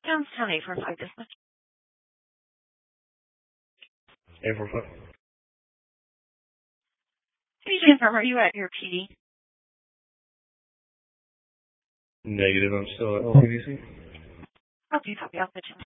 Johnstown 845 dispatch. 845. Can you confirm, are you at your PD? Negative, I'm still at LPDC. Okay, copy. I'll put you